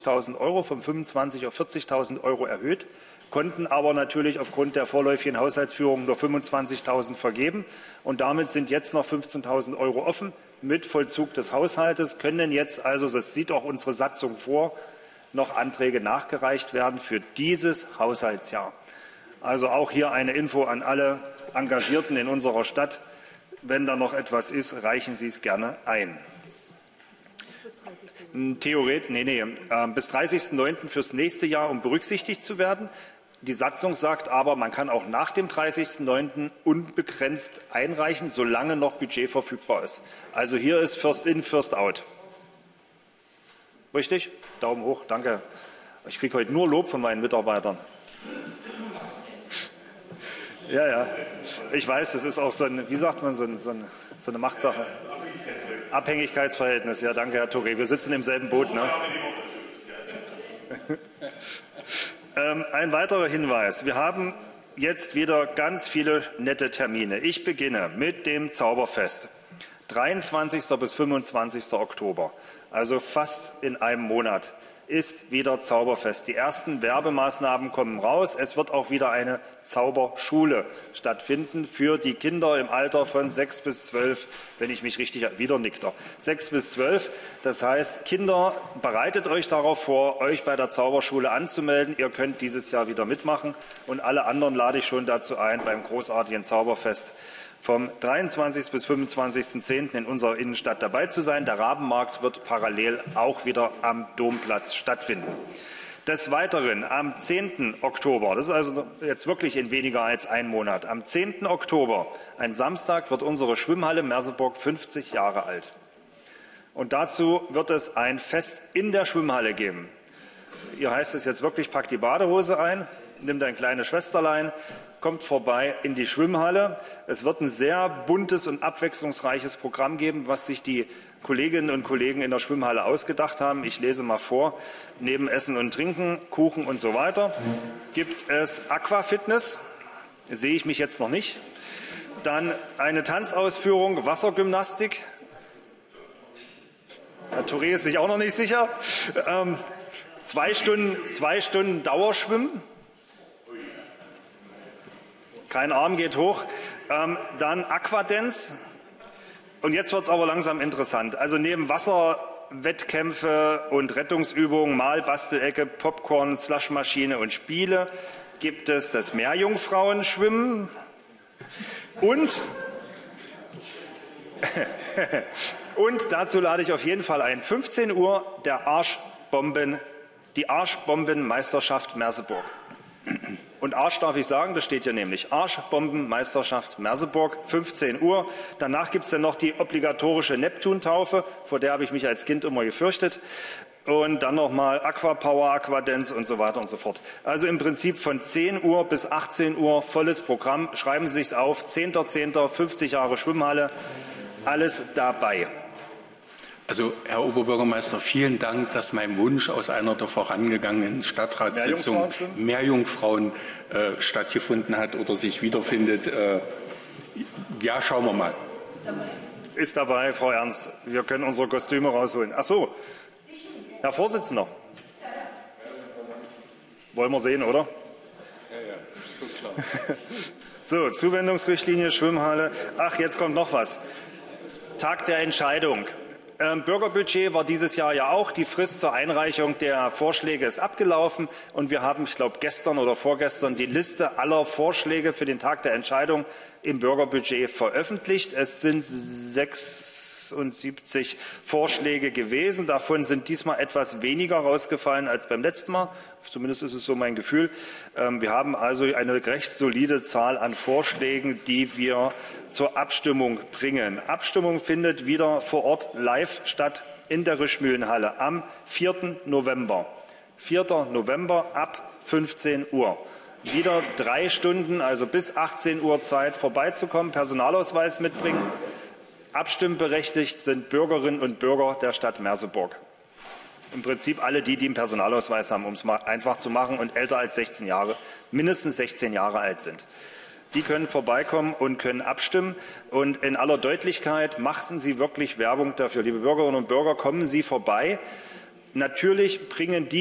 1.000 € von 25 auf 40.000 € erhöht, konnten aber natürlich aufgrund der vorläufigen Haushaltsführung nur 25.000 vergeben. Und damit sind jetzt noch 15.000 € offen mit Vollzug des Haushaltes, können jetzt also, das sieht auch unsere Satzung vor, noch Anträge nachgereicht werden für dieses Haushaltsjahr. Also auch hier eine Info an alle Engagierten in unserer Stadt. Wenn da noch etwas ist, reichen Sie es gerne ein. Theoretisch, bis 30.09. fürs nächste Jahr, um berücksichtigt zu werden. Die Satzung sagt aber, man kann auch nach dem 30.09. unbegrenzt einreichen, solange noch Budget verfügbar ist. Also hier ist First in, First out. Richtig? Daumen hoch, danke. Ich kriege heute nur Lob von meinen Mitarbeitern. Ja, ich weiß, das ist auch so ein, wie sagt man, so eine Machtsache. Abhängigkeitsverhältnis, ja, danke, Herr Touré. Wir sitzen im selben Boot, ne? Ein weiterer Hinweis. Wir haben jetzt wieder ganz viele nette Termine. Ich beginne mit dem Zauberfest. 23. bis 25. Oktober, also fast in einem Monat, ist wieder Zauberfest. Die ersten Werbemaßnahmen kommen raus. Es wird auch wieder eine Zauberschule stattfinden für die Kinder im Alter von 6 bis 12, wenn ich mich richtig erinnere, wieder nickt er, 6 bis 12. Das heißt, Kinder, bereitet euch darauf vor, euch bei der Zauberschule anzumelden. Ihr könnt dieses Jahr wieder mitmachen und alle anderen lade ich schon dazu ein, beim großartigen Zauberfest vom 23. bis 25.10. in unserer Innenstadt dabei zu sein. Der Rabenmarkt wird parallel auch wieder am Domplatz stattfinden. Des Weiteren am 10. Oktober, das ist also jetzt wirklich in weniger als einem Monat, am 10. Oktober, ein Samstag, wird unsere Schwimmhalle Merseburg 50 Jahre alt. Und dazu wird es ein Fest in der Schwimmhalle geben. Hier heißt es jetzt wirklich, packt die Badehose ein, nimmt ein kleines Schwesterlein, kommt vorbei in die Schwimmhalle. Es wird ein sehr buntes und abwechslungsreiches Programm geben, was sich die Kolleginnen und Kollegen in der Schwimmhalle ausgedacht haben. Ich lese mal vor. Neben Essen und Trinken, Kuchen und so weiter gibt es Aquafitness. Sehe ich mich jetzt noch nicht. Dann eine Tanzausführung, Wassergymnastik. Herr Touré ist sich auch noch nicht sicher. 2 Stunden Dauerschwimmen. Kein Arm geht hoch. Dann Aquadance. Und jetzt wird es aber langsam interessant. Also neben Wasserwettkämpfe und Rettungsübungen, Malbastelecke, Popcorn, Slushmaschine und Spiele gibt es das Meerjungfrauenschwimmen und dazu lade ich auf jeden Fall ein. 15 Uhr die Arschbombenmeisterschaft Merseburg. Und Arsch darf ich sagen, das steht hier nämlich. Arschbombenmeisterschaft Merseburg, 15 Uhr. Danach gibt es dann noch die obligatorische Neptuntaufe, vor der habe ich mich als Kind immer gefürchtet. Und dann nochmal Aquapower, Aquadance und so weiter und so fort. Also im Prinzip von 10 Uhr bis 18 Uhr volles Programm. Schreiben Sie sich's auf, 10.10., 50 Jahre Schwimmhalle, alles dabei. Also, Herr Oberbürgermeister, vielen Dank, dass mein Wunsch aus einer der vorangegangenen Stadtratssitzungen Meerjungfrauen stattgefunden hat oder sich wiederfindet. Ja, schauen wir mal. Ist dabei, Frau Ernst. Wir können unsere Kostüme rausholen. Ach so, Herr Vorsitzender. Wollen wir sehen, oder? Ja, schon klar. So, Zuwendungsrichtlinie, Schwimmhalle. Ach, jetzt kommt noch was. Tag der Entscheidung. Bürgerbudget war dieses Jahr ja auch. Die Frist zur Einreichung der Vorschläge ist abgelaufen und wir haben, ich glaube, gestern oder vorgestern die Liste aller Vorschläge für den Tag der Entscheidung im Bürgerbudget veröffentlicht. Es sind 76 Vorschläge gewesen. Davon sind diesmal etwas weniger rausgefallen als beim letzten Mal. Zumindest ist es so mein Gefühl. Wir haben also eine recht solide Zahl an Vorschlägen, die wir zur Abstimmung bringen. Abstimmung findet wieder vor Ort live statt in der Rischmühlenhalle am 4. November. 4. November ab 15 Uhr. Wieder 3 Stunden, also bis 18 Uhr Zeit vorbeizukommen, Personalausweis mitbringen. Abstimmberechtigt sind Bürgerinnen und Bürger der Stadt Merseburg. Im Prinzip alle die einen Personalausweis haben, um es mal einfach zu machen und älter als 16 Jahre, mindestens 16 Jahre alt sind. Die können vorbeikommen und können abstimmen. Und in aller Deutlichkeit machten Sie wirklich Werbung dafür. Liebe Bürgerinnen und Bürger, kommen Sie vorbei. Natürlich bringen die